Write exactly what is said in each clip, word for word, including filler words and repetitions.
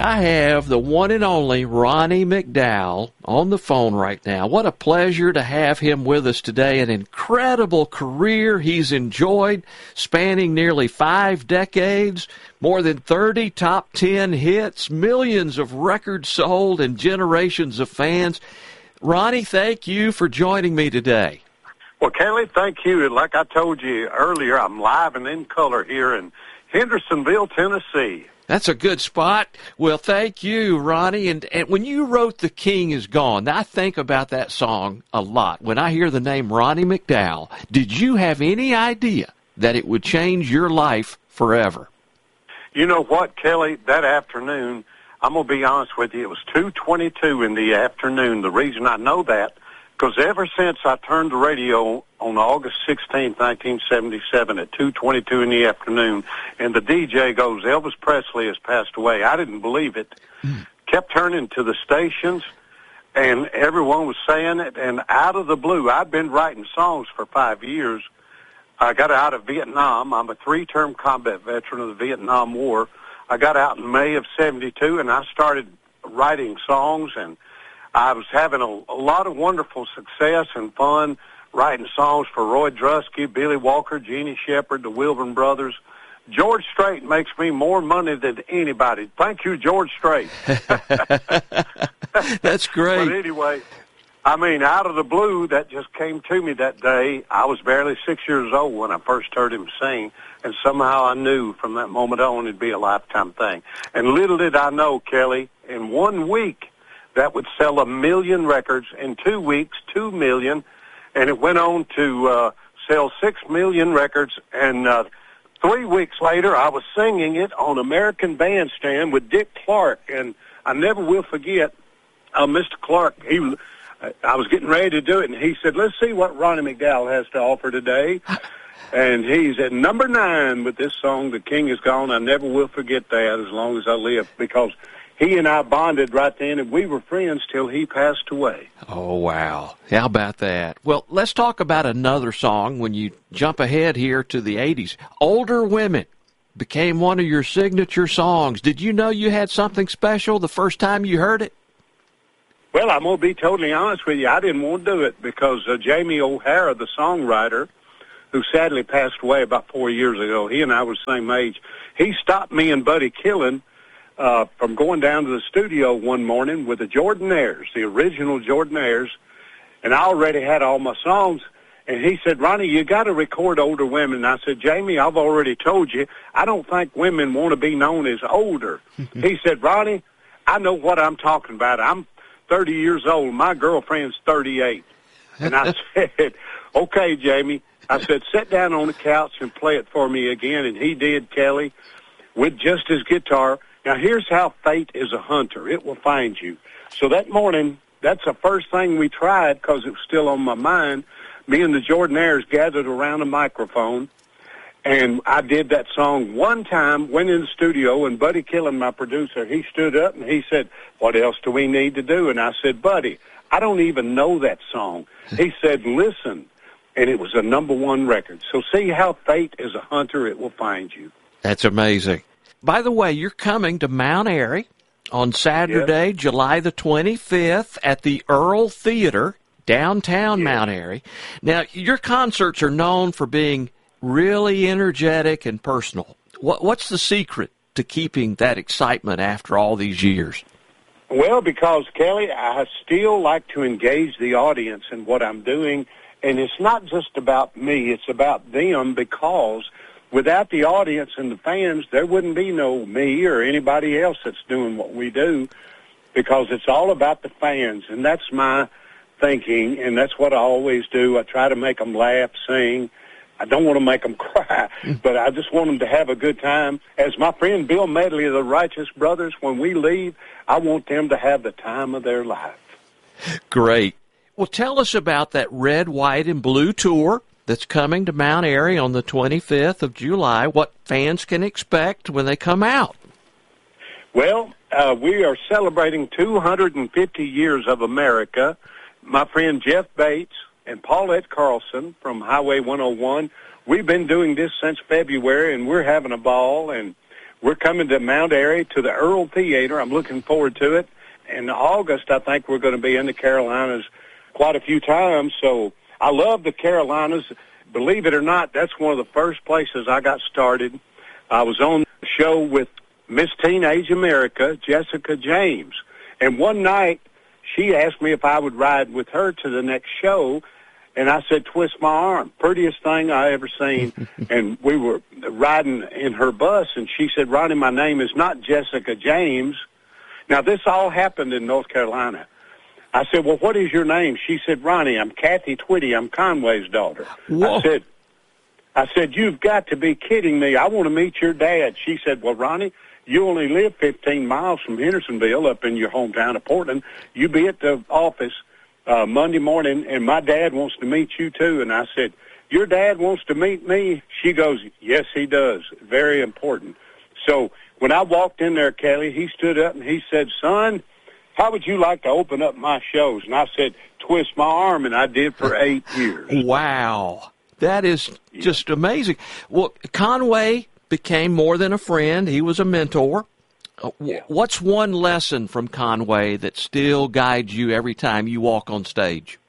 I have the one and only Ronnie McDowell on the phone right now. What a pleasure to have him with us today. An incredible career he's enjoyed, spanning nearly five decades, more than thirty top ten hits, millions of records sold, and generations of fans. Ronnie, thank you for joining me today. Well, Kelly, thank you. Like I told you earlier, I'm live and in color here in Hendersonville, Tennessee. That's a good spot. Well, thank you, Ronnie. And, and when you wrote The King Is Gone, I think about that song a lot. When I hear the name Ronnie McDowell, did you have any idea that it would change your life forever? You know what, Kelly? That afternoon, I'm going to be honest with you, it was two twenty-two in the afternoon. The reason I know that, because ever since I turned the radio on August sixteenth, nineteen seventy-seven at two twenty-two in the afternoon, and the D J goes, Elvis Presley has passed away. I didn't believe it. Mm. Kept turning to the stations, and everyone was saying it, and out of the blue, I'd been writing songs for five years. I got out of Vietnam. I'm a three-term combat veteran of the Vietnam War. I got out in May of seventy-two, and I started writing songs, and I was having a, a lot of wonderful success and fun writing songs for Roy Drusky, Billy Walker, Jeannie Shepherd, the Wilburn Brothers. George Strait makes me more money than anybody. Thank you, George Strait. That's great. But anyway, I mean, out of the blue, that just came to me that day. I was barely six years old when I first heard him sing, and somehow I knew from that moment on it'd be a lifetime thing. And little did I know, Kelly, in one week, that would sell a million records. In two weeks, two million, and it went on to uh, sell six million records. And uh, three weeks later, I was singing it on American Bandstand with Dick Clark, and I never will forget. Uh, Mister Clark, he was, I was getting ready to do it, and he said, "Let's see what Ronnie McDowell has to offer today." And he's at number nine with this song, "The King Is Gone." I never will forget that as long as I live, because he and I bonded right then, and we were friends till he passed away. Oh, wow. How about that? Well, let's talk about another song when you jump ahead here to the eighties. Older Women became one of your signature songs. Did you know you had something special the first time you heard it? Well, I'm going to be totally honest with you. I didn't want to do it because uh, Jamie O'Hara, the songwriter, who sadly passed away about four years ago, he and I were the same age, he stopped me and Buddy Killen Uh, from going down to the studio one morning with the Jordanaires, the original Jordanaires, and I already had all my songs. And he said, "Ronnie, you got to record older women." And I said, "Jamie, I've already told you, I don't think women want to be known as older." He said, "Ronnie, I know what I'm talking about. I'm thirty years old. My girlfriend's thirty-eight. And I said, "Okay, Jamie." I said, "Sit down on the couch and play it for me again." And he did, Kelly, with just his guitar. Now, here's how fate is a hunter. It will find you. So that morning, that's the first thing we tried because it was still on my mind. Me and the Jordanaires gathered around a microphone, and I did that song one time, went in the studio, and Buddy Killen, my producer, he stood up and he said, "What else do we need to do?" And I said, "Buddy, I don't even know that song." He said, "Listen." And it was a number one record. So see how fate is a hunter. It will find you. That's amazing. By the way, you're coming to Mount Airy on Saturday, yes, July the twenty-fifth at the Earl Theater, downtown yes. Mount Airy. Now, your concerts are known for being really energetic and personal. What, what's the secret to keeping that excitement after all these years? Well, because, Kelly, I still like to engage the audience in what I'm doing, and it's not just about me. It's about them, because without the audience and the fans, there wouldn't be no me or anybody else that's doing what we do, because it's all about the fans, and that's my thinking, and that's what I always do. I try to make them laugh, sing. I don't want to make them cry, but I just want them to have a good time. As my friend Bill Medley of the Righteous Brothers, when we leave, I want them to have the time of their life. Great. Well, tell us about that Red, White, and Blue tour that's coming to Mount Airy on the twenty-fifth of July, what fans can expect when they come out. Well, uh, we are celebrating two hundred fifty years of America. My friend Jeff Bates and Paulette Carlson from Highway one oh one, we've been doing this since February, and we're having a ball, and we're coming to Mount Airy to the Earl Theater. I'm looking forward to it. In August, I think we're going to be in the Carolinas quite a few times. So I love the Carolinas. Believe it or not, that's one of the first places I got started. I was on the show with Miss Teenage America, Jessica James. And one night, she asked me if I would ride with her to the next show. And I said, twist my arm. Prettiest thing I ever seen. And we were riding in her bus, and she said, Ronnie, my name is not Jessica James. Now, this all happened in North Carolina. I said, well, what is your name? She said, Ronnie, I'm Kathy Twitty. I'm Conway's daughter. Whoa. I said, I said, you've got to be kidding me. I want to meet your dad. She said, well, Ronnie, you only live fifteen miles from Hendersonville up in your hometown of Portland. You be at the office Uh, Monday morning, and my dad wants to meet you, too. And I said, your dad wants to meet me? She goes, yes, he does. Very important. So when I walked in there, Kelly, he stood up and he said, son, how would you like to open up my shows? And I said, twist my arm, and I did for eight years. Wow. That is just amazing. Well, Conway became more than a friend. He was a mentor. Yeah. What's one lesson from Conway that still guides you every time you walk on stage?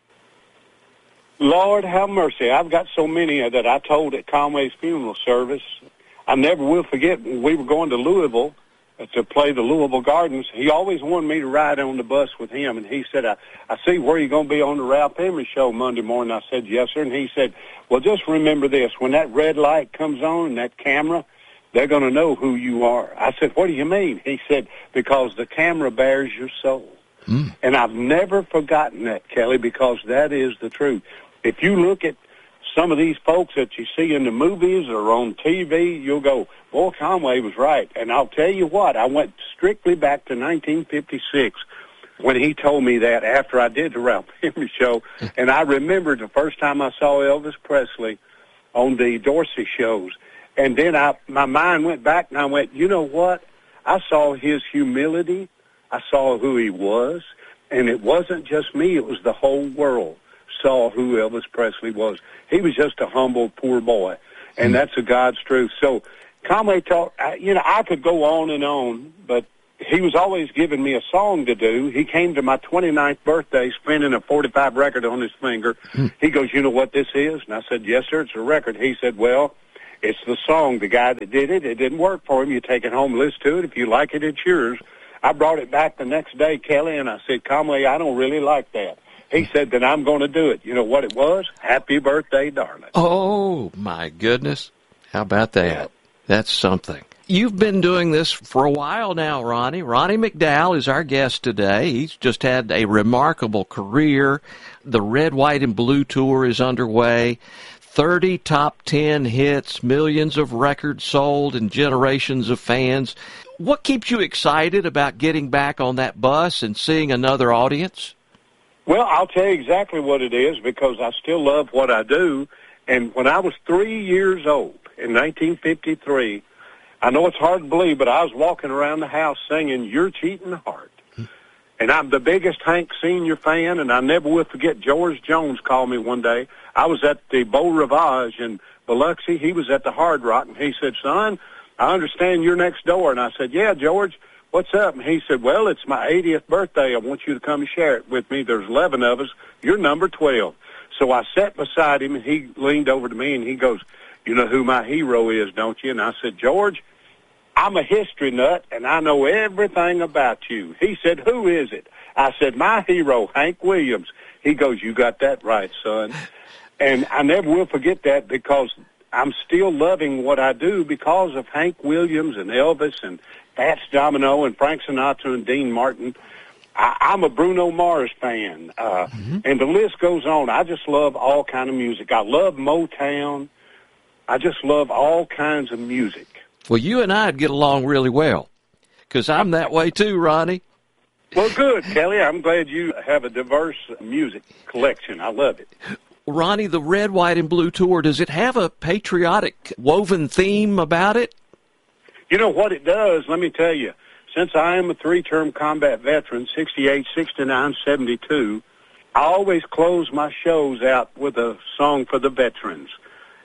Lord have mercy. I've got so many that I told at Conway's funeral service. I never will forget when we were going to Louisville to play the Louisville Gardens. He always wanted me to ride on the bus with him, and he said, I, I see where you're going to be on the Ralph Emery show Monday morning. I said, yes, sir. And he said, well, just remember this. When that red light comes on and that camera, they're going to know who you are. I said, what do you mean? He said, because the camera bears your soul. Mm. And I've never forgotten that, Kelly, because that is the truth. If you look at some of these folks that you see in the movies or on T V, you'll go, boy, Conway was right. And I'll tell you what, I went strictly back to nineteen fifty-six when he told me that after I did the Ralph Emery show. And I remembered the first time I saw Elvis Presley on the Dorsey shows. And then I, my mind went back, and I went, you know what? I saw his humility. I saw who he was. And it wasn't just me. It was the whole world saw who Elvis Presley was. He was just a humble, poor boy. And that's a God's truth. So Conway taught, you know, I could go on and on, but he was always giving me a song to do. He came to my twenty-ninth birthday spinning a forty-five record on his finger. Hmm. He goes, you know what this is? And I said, yes, sir, it's a record. He said, well, it's the song. The guy that did it, it didn't work for him. You take it home, listen to it. If you like it, it's yours. I brought it back the next day, Kelly, and I said, Conway, I don't really like that. He said, then I'm going to do it. You know what it was? Happy birthday, darling. Oh, my goodness. How about that? Yeah. That's something. You've been doing this for a while now, Ronnie. Ronnie McDowell is our guest today. He's just had a remarkable career. The Red, White, and Blue Tour is underway. thirty top ten hits, millions of records sold, and generations of fans. What keeps you excited about getting back on that bus and seeing another audience? Well, I'll tell you exactly what it is, because I still love what I do. And when I was three years old in nineteen fifty-three, I know it's hard to believe, but I was walking around the house singing Your Cheating Heart. And I'm the biggest Hank Senior fan, and I never will forget George Jones called me one day. I was at the Beau Rivage in Biloxi. He was at the Hard Rock, and he said, son, I understand you're next door. And I said, yeah, George, what's up? And he said, well, it's my eightieth birthday. I want you to come and share it with me. There's eleven of us. You're number twelve. So I sat beside him, and he leaned over to me, and he goes, you know who my hero is, don't you? And I said, George, I'm a history nut, and I know everything about you. He said, who is it? I said, my hero, Hank Williams. He goes, you got that right, son. And I never will forget that, because I'm still loving what I do because of Hank Williams and Elvis and Fats Domino and Frank Sinatra and Dean Martin. I, I'm a Bruno Mars fan, uh, mm-hmm. and the list goes on. I just love all kind of music. I love Motown. I just love all kinds of music. Well, you and I'd get along really well, because I'm that way too, Ronnie. Well, good, Kelly. I'm glad you have a diverse music collection. I love it. Ronnie, the Red, White, and Blue Tour, does it have a patriotic woven theme about it? You know what it does? Let me tell you. Since I am a three-term combat veteran, sixty-eight, sixty-nine, seventy-two, I always close my shows out with a song for the veterans.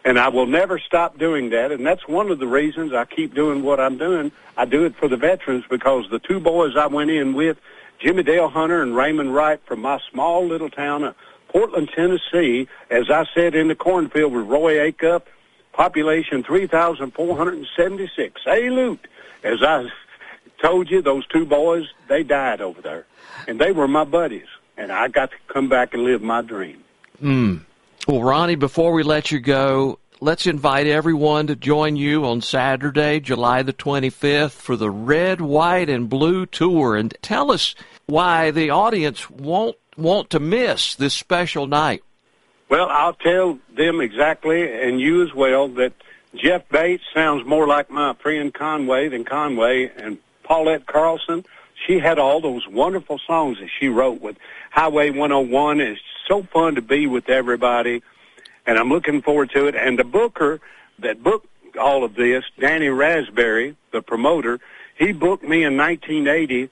And I will never stop doing that, and that's one of the reasons I keep doing what I'm doing. I do it for the veterans because the two boys I went in with, Jimmy Dale Hunter and Raymond Wright from my small little town of Portland, Tennessee, as I said in the cornfield with Roy Acup, population three thousand four hundred seventy-six. Salute! As I told you, those two boys, they died over there, and they were my buddies, and I got to come back and live my dream. Hmm. Well, Ronnie, before we let you go, let's invite everyone to join you on Saturday, July the twenty-fifth, for the Red, White, and Blue Tour. And tell us why the audience won't want to miss this special night. Well, I'll tell them exactly, and you as well, that Jeff Bates sounds more like my friend Conway than Conway, and Paulette Carlson, she had all those wonderful songs that she wrote with Highway one oh one. It's so fun to be with everybody, and I'm looking forward to it. And the booker that booked all of this, Danny Raspberry, the promoter, he booked me in nineteen eighty,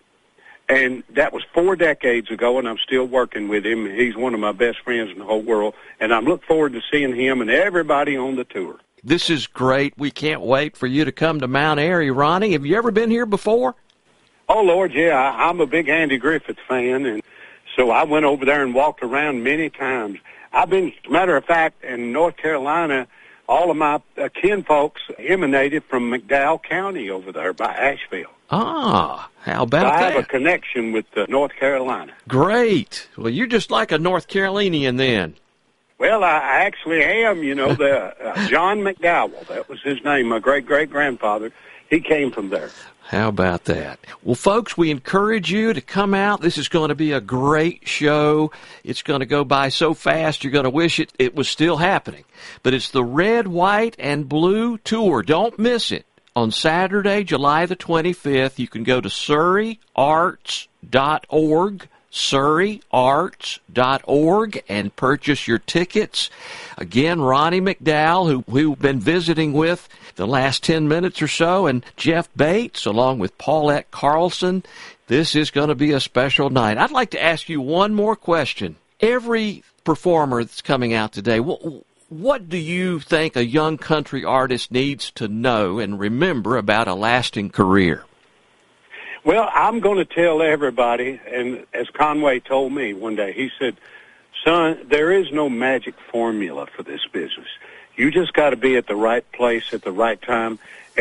and that was four decades ago, and I'm still working with him. He's one of my best friends in the whole world, and I look forward to seeing him and everybody on the tour. This is great. We can't wait for you to come to Mount Airy. Ronnie, have you ever been here before? Oh, Lord, yeah. I, I'm a big Andy Griffith fan, and so I went over there and walked around many times. I've been, as a matter of fact, in North Carolina, all of my uh, kinfolks emanated from McDowell County over there by Asheville. Ah, how about so I that? I have a connection with uh, North Carolina. Great. Well, you're just like a North Carolinian then. Well, I actually am. You know, the uh, John McDowell, that was his name, my great-great-grandfather. He came from there. How about that? Well, folks, we encourage you to come out. This is going to be a great show. It's going to go by so fast, you're going to wish it, it was still happening. But it's the Red, White, and Blue Tour. Don't miss it. On Saturday, July the twenty-fifth, you can go to surrey arts dot org, surrey arts dot org, and purchase your tickets. Again, Ronnie McDowell, who we've been visiting with the last ten minutes or so, and Jeff Bates, along with Paulette Carlson. This is going to be a special night. I'd like to ask you one more question. Every performer that's coming out today, what, what do you think a young country artist needs to know and remember about a lasting career? Well, I'm going to tell everybody, and as Conway told me one day, he said, son, there is no magic formula for this business. You just got to be at the right place at the right time.